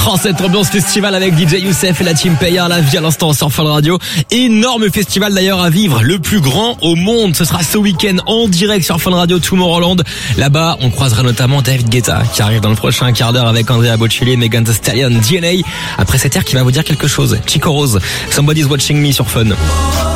Cette ambiance festival avec DJ Youssef et la team Paya, la vie à l'instant sur Fun Radio. Énorme festival d'ailleurs à vivre, le plus grand au monde. Ce sera ce week-end en direct sur Fun Radio Tomorrowland. Là-bas, on croisera notamment David Guetta qui arrive dans le prochain quart d'heure avec Andrea Bocelli et Megan Thee Stallion, DNA. Après cette heure qui va vous dire quelque chose. Chico Rose, Somebody's Watching Me sur Fun.